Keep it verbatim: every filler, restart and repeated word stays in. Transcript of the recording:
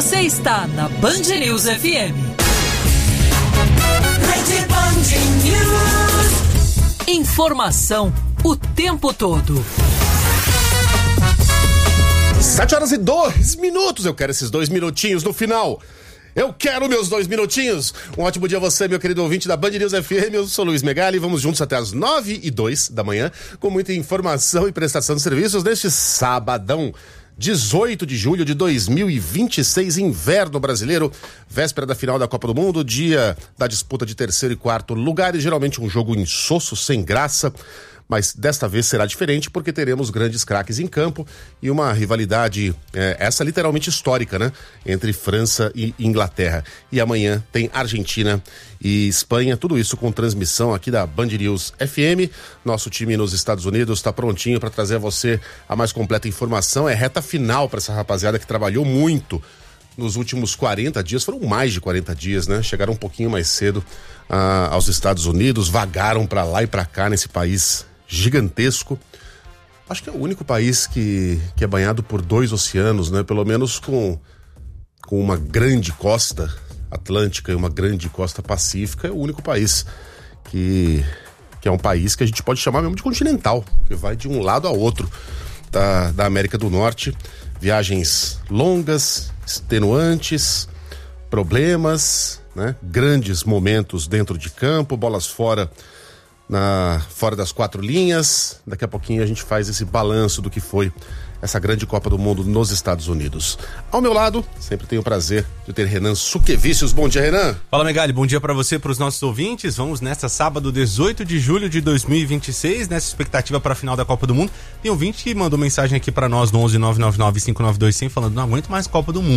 Você está na Band News F M. Rede Band News. Informação o tempo todo. Sete horas e dois minutos. Eu quero esses dois minutinhos no final. Eu quero meus dois minutinhos. Um ótimo dia a você, meu querido ouvinte da Band News F M. Eu sou Luiz Megali. Vamos juntos até as nove e dois da manhã com muita informação e prestação de serviços neste sabadão, dezoito de julho de dois mil e vinte e seis, inverno brasileiro, véspera da final da Copa do Mundo, dia da disputa de terceiro e quarto lugar e geralmente um jogo insosso, sem graça. Mas desta vez será diferente porque teremos grandes craques em campo e uma rivalidade, é, essa literalmente histórica, né? Entre França e Inglaterra. E amanhã tem Argentina e Espanha, tudo isso com transmissão aqui da Band News F M. Nosso time nos Estados Unidos está prontinho para trazer a você a mais completa informação. É reta final para essa rapaziada que trabalhou muito nos últimos quarenta dias, foram mais de quarenta dias, né? Chegaram um pouquinho mais cedo ah, aos Estados Unidos, vagaram para lá e para cá nesse país gigantesco. Acho que é o único país que, que é banhado por dois oceanos, né? Pelo menos com, com uma grande costa atlântica e uma grande costa pacífica. É o único país que, que é um país que a gente pode chamar mesmo de continental, que vai de um lado a outro da, da América do Norte. Viagens longas, extenuantes, problemas, né? Grandes momentos dentro de campo, bolas fora Na, fora das quatro linhas. Daqui a pouquinho a gente faz esse balanço do que foi essa grande Copa do Mundo nos Estados Unidos. Ao meu lado, sempre tenho o prazer de ter Renan Suquevicius. Bom dia, Renan. Fala, Megali, bom dia pra você e pros nossos ouvintes. Vamos nesta sábado, dezoito de julho de dois mil e vinte e seis, nessa expectativa pra final da Copa do Mundo. Tem ouvinte que mandou mensagem aqui pra nós no onze nove nove nove cinco nove dois zero zero falando: não aguento mais Copa do Mundo.